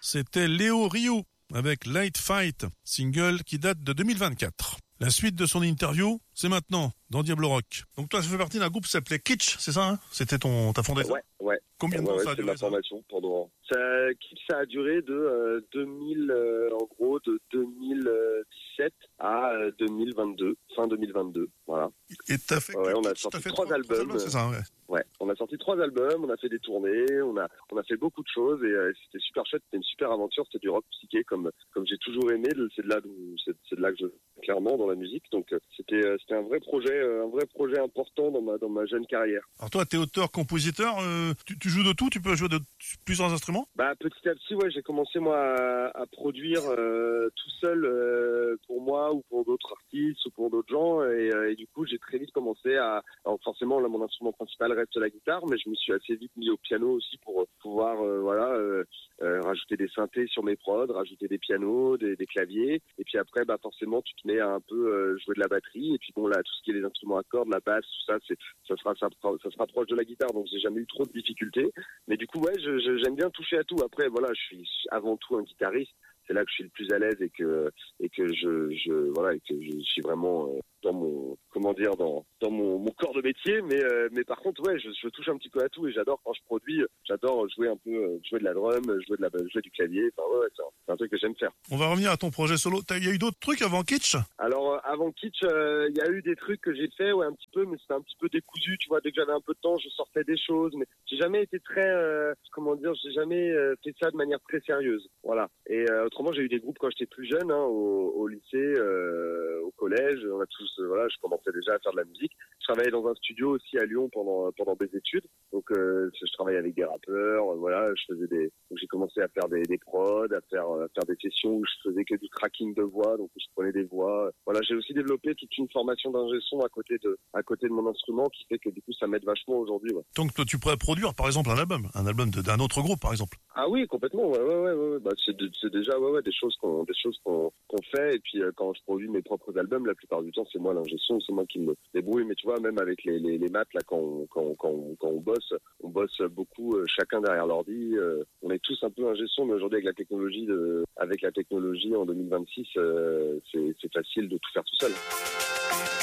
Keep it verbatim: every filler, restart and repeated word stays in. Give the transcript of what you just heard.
c'était Léo Rioux avec Light Fight, single qui date de deux mille vingt-quatre. La suite de son interview, c'est maintenant dans Diablo Rock. Donc toi, tu fais partie d'un groupe qui s'appelait Kitsch, c'est ça, hein? C'était ton, ta fondation? Ouais, ouais. Combien de ouais, temps ouais, ça a duré, ma formation pendant. Ça, Kitsch, ça a duré de euh, deux mille, euh, en gros, de deux mille dix-sept à euh, deux mille vingt-deux, fin deux mille vingt-deux, voilà. Et t'as fait, ouais, on a Kitsch, sorti fait trois, trois albums. albums, c'est ça, ouais. Ouais, on a sorti trois albums, on a fait des tournées, on a on a fait beaucoup de choses et euh, c'était super chouette, c'était une super aventure, c'était du rock psyché comme comme j'ai toujours aimé, c'est de là d'où c'est, c'est de là que je clairement dans la musique, donc euh, c'était euh, c'était un vrai projet euh, un vrai projet important dans ma dans ma jeune carrière. Alors toi, t'es auteur, compositeur, euh, tu, tu joues de tout, tu peux jouer de plusieurs instruments? Bah petit à petit, ouais, j'ai commencé moi à, à produire euh, tout seul euh, pour moi ou pour d'autres artistes ou pour d'autres gens et, euh, et du coup j'ai très vite commencé à alors forcément là mon instrument principal reste la guitare, mais je me suis assez vite mis au piano aussi pour pouvoir euh, voilà euh, euh, rajouter des synthés sur mes prods, rajouter des pianos, des, des claviers, et puis après bah forcément tu te mets à un peu euh, jouer de la batterie, et puis bon là tout ce qui est les instruments à cordes, la basse, tout ça c'est ça sera ça, ça se rapproche de la guitare, donc j'ai jamais eu trop de difficultés, mais du coup ouais je, je, j'aime bien toucher à tout. Après voilà je suis avant tout un guitariste, c'est là que je suis le plus à l'aise et que et que je je voilà et que je suis vraiment euh, dans mon comment dire dans dans mon, mon corps de métier, mais euh, mais par contre ouais je, je touche un petit peu à tout et j'adore quand je produis, j'adore jouer un peu euh, jouer de la drum, jouer de la jouer du clavier, enfin ouais, ouais c'est, un, c'est un truc que j'aime faire. On va revenir à ton projet solo. Il y a eu d'autres trucs avant Kitsch? Alors euh, avant Kitsch, il euh, y a eu des trucs que j'ai fait ouais un petit peu, mais c'était un petit peu décousu, tu vois, dès que j'avais un peu de temps je sortais des choses, mais j'ai jamais été très euh, comment dire j'ai jamais euh, fait ça de manière très sérieuse, voilà. Et euh, autrement j'ai eu des groupes quand j'étais plus jeune, hein, au, au lycée, euh, au collège, on a tous euh, voilà je commençais déjà à faire de la musique. Je travaillais dans un studio aussi à Lyon pendant pendant des études, donc euh, je travaillais avec des rappeurs, euh, voilà, je faisais des, donc j'ai commencé à faire des, des prods, à faire à faire des sessions où je faisais que du tracking de voix, donc je prenais des voix. Voilà, j'ai aussi développé toute une formation d'ingé son à côté de à côté de mon instrument, qui fait que du coup ça m'aide vachement aujourd'hui. Ouais. Donc toi tu pourrais produire par exemple un album, un album de, d'un autre groupe par exemple. Ah oui, complètement. Ouais, ouais, ouais, ouais. Bah c'est, de, c'est déjà ouais, ouais, des choses qu'on des choses qu'on qu'on fait, et puis euh, quand je produis mes propres albums, la plupart du temps c'est moi l'ingé son, c'est moi qui me débrouille, mais tu vois même avec les les, les maths là quand on, quand on, quand on, quand on bosse, on bosse beaucoup euh, chacun derrière l'ordi, euh, on est tous un peu ingé son, mais aujourd'hui avec la technologie de avec la technologie en deux mille vingt-six, euh, c'est c'est facile de tout faire tout seul.